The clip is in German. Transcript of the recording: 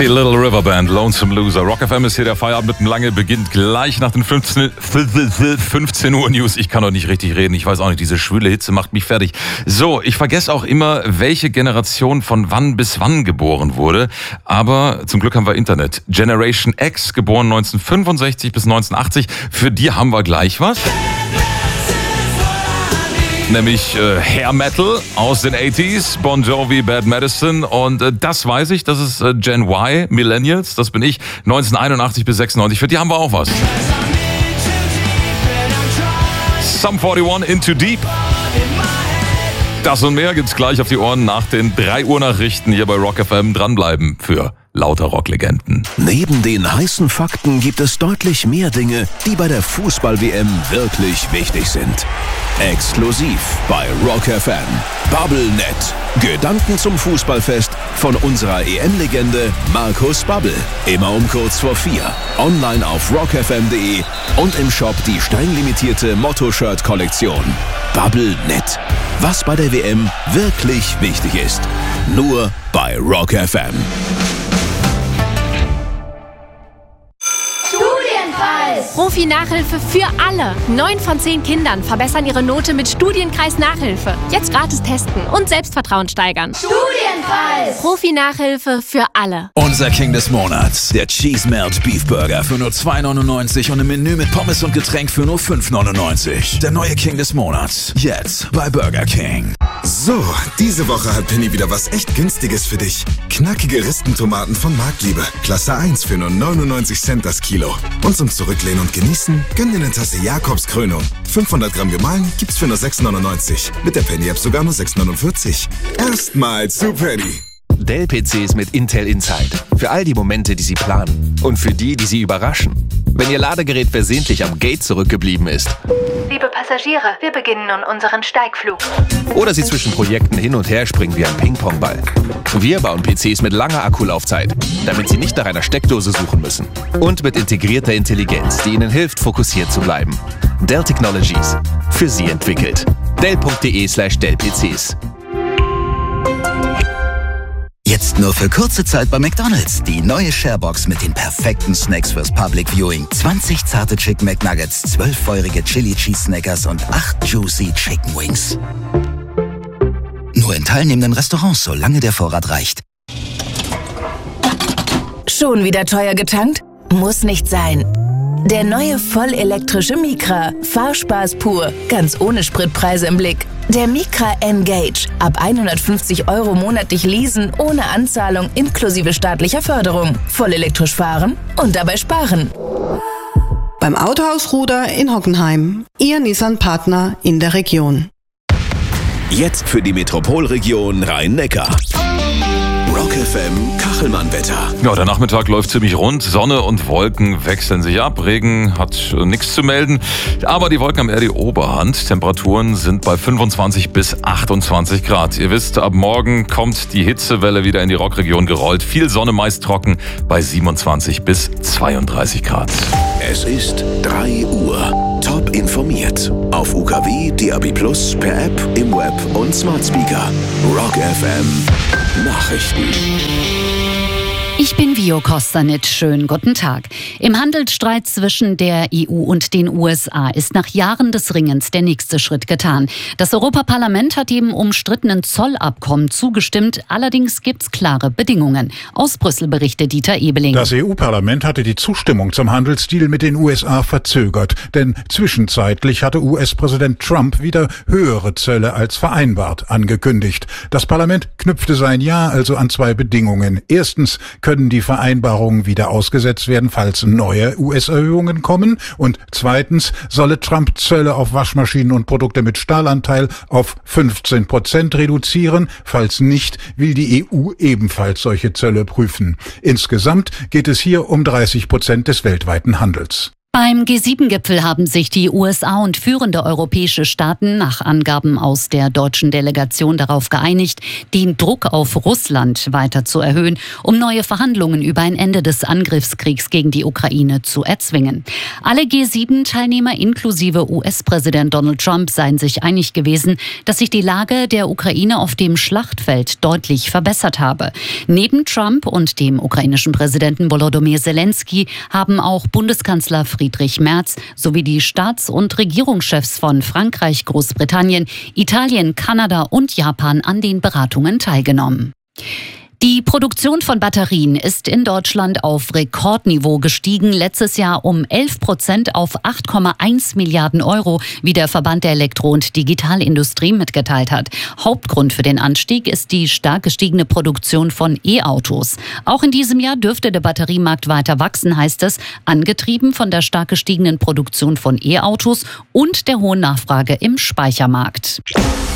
Die Little River Band, Lonesome Loser. Rock FM ist hier, der Feierabend mit dem Lange beginnt gleich nach den 15 Uhr News. Ich kann doch nicht richtig reden, ich weiß auch nicht, diese schwüle Hitze macht mich fertig. So, ich vergesse auch immer, welche Generation von wann bis wann geboren wurde. Aber zum Glück haben wir Internet. Generation X, geboren 1965 bis 1980. Für die haben wir gleich was. Nämlich Hair Metal aus den 80s, Bon Jovi, Bad Medicine und das weiß ich, das ist Gen Y, Millennials, das bin ich, 1981 bis 96, für die haben wir auch was. Sum 41, Into Deep. Das und mehr gibt's gleich auf die Ohren nach den 3 Uhr Nachrichten hier bei Rock FM. Dranbleiben für lauter Rocklegenden. Neben den heißen Fakten gibt es deutlich mehr Dinge, die bei der Fußball-WM wirklich wichtig sind. Exklusiv bei Rock FM. BubbleNet. Gedanken zum Fußballfest von unserer EM-Legende Markus Babbel. Immer um kurz vor 4. Online auf rockfm.de und im Shop die streng limitierte Motto-Shirt-Kollektion. BubbleNet. Was bei der WM wirklich wichtig ist. Nur bei Rock FM. Profi-Nachhilfe für alle. 9 von 10 Kindern verbessern ihre Note mit Studienkreis Nachhilfe. Jetzt gratis testen und Selbstvertrauen steigern. Studienkreis! Profi-Nachhilfe für alle. Unser King des Monats. Der Cheese Melt Beef Burger für nur 2,99 und ein Menü mit Pommes und Getränk für nur 5,99. Der neue King des Monats. Jetzt bei Burger King. So, diese Woche hat Penny wieder was echt Günstiges für dich. Knackige Ristentomaten von Marktliebe. Klasse 1 für nur 99 Cent das Kilo. Und zum Zurücklehnen und genießen, gönn dir eine Tasse Jakobs Krönung. 500 Gramm gemahlen gibt's für nur 6,99. Mit der Penny-App sogar nur 6,49. Erstmals zu Penny. Dell-PCs mit Intel Inside. Für all die Momente, die Sie planen. Und für die, die Sie überraschen. Wenn Ihr Ladegerät versehentlich am Gate zurückgeblieben ist. Liebe Passagiere, wir beginnen nun unseren Steigflug. Oder Sie zwischen Projekten hin und her springen wie ein Ping-Pong-Ball. Wir bauen PCs mit langer Akkulaufzeit, damit Sie nicht nach einer Steckdose suchen müssen. Und mit integrierter Intelligenz, die Ihnen hilft, fokussiert zu bleiben. Dell Technologies. Für Sie entwickelt. Dell.de/Dell-PCs. Jetzt nur für kurze Zeit bei McDonald's. Die neue Sharebox mit den perfekten Snacks fürs Public Viewing. 20 zarte Chicken McNuggets, 12 feurige Chili Cheese Snackers und 8 juicy Chicken Wings. Nur in teilnehmenden Restaurants, solange der Vorrat reicht. Schon wieder teuer getankt? Muss nicht sein. Der neue vollelektrische Micra. Fahrspaß pur. Ganz ohne Spritpreise im Blick. Der Micra Engage. Ab 150 € monatlich leasen, ohne Anzahlung, inklusive staatlicher Förderung. Voll elektrisch fahren und dabei sparen. Beim Autohaus Ruder in Hockenheim. Ihr Nissan-Partner in der Region. Jetzt für die Metropolregion Rhein-Neckar. Rock FM Kachelmann-Wetter. Ja, der Nachmittag läuft ziemlich rund. Sonne und Wolken wechseln sich ab. Regen hat nichts zu melden. Aber die Wolken haben eher die Oberhand. Temperaturen sind bei 25 bis 28 Grad. Ihr wisst, ab morgen kommt die Hitzewelle wieder in die Rockregion gerollt. Viel Sonne, meist trocken bei 27 bis 32 Grad. Es ist 3 Uhr. Top informiert. Auf UKW, DAB+, per App, im Web und Smart Speaker. Rock FM Nachrichten. Ich bin Vio Kostanic. Schönen guten Tag. Im Handelsstreit zwischen der EU und den USA ist nach Jahren des Ringens der nächste Schritt getan. Das Europaparlament hat dem umstrittenen Zollabkommen zugestimmt. Allerdings gibt's klare Bedingungen. Aus Brüssel berichtet Dieter Ebeling. Das EU-Parlament hatte die Zustimmung zum Handelsdeal mit den USA verzögert. Denn zwischenzeitlich hatte US-Präsident Trump wieder höhere Zölle als vereinbart angekündigt. Das Parlament knüpfte sein Ja also an 2 Bedingungen. Erstens können die Vereinbarungen wieder ausgesetzt werden, falls neue US-Erhöhungen kommen. Und zweitens solle Trump Zölle auf Waschmaschinen und Produkte mit Stahlanteil auf 15% reduzieren. Falls nicht, will die EU ebenfalls solche Zölle prüfen. Insgesamt geht es hier um 30% des weltweiten Handels. Beim G7-Gipfel haben sich die USA und führende europäische Staaten nach Angaben aus der deutschen Delegation darauf geeinigt, den Druck auf Russland weiter zu erhöhen, um neue Verhandlungen über ein Ende des Angriffskriegs gegen die Ukraine zu erzwingen. Alle G7-Teilnehmer inklusive US-Präsident Donald Trump seien sich einig gewesen, dass sich die Lage der Ukraine auf dem Schlachtfeld deutlich verbessert habe. Neben Trump und dem ukrainischen Präsidenten Volodymyr Zelensky haben auch Bundeskanzler Friedrich Merz sowie die Staats- und Regierungschefs von Frankreich, Großbritannien, Italien, Kanada und Japan an den Beratungen teilgenommen. Die Produktion von Batterien ist in Deutschland auf Rekordniveau gestiegen, letztes Jahr um 11% auf 8,1 Milliarden Euro, wie der Verband der Elektro- und Digitalindustrie mitgeteilt hat. Hauptgrund für den Anstieg ist die stark gestiegene Produktion von E-Autos. Auch in diesem Jahr dürfte der Batteriemarkt weiter wachsen, heißt es, angetrieben von der stark gestiegenen Produktion von E-Autos und der hohen Nachfrage im Speichermarkt.